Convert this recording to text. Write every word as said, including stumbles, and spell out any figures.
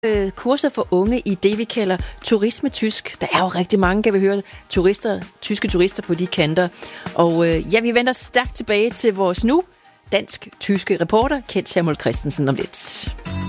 øh, kurser for unge i det, vi kalder turismetysk. Der er jo rigtig mange, kan vi høre, turister, tyske turister på de kanter. Og øh, ja, vi vender stærkt tilbage til vores nu dansk-tyske reporter, Kent Schermøll Christensen, om lidt.